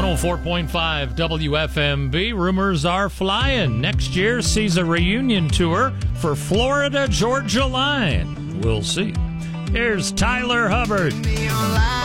104.5 WFMB. Rumors are flying. Next year sees a reunion tour for Florida Georgia Line. We'll see. Here's Tyler Hubbard.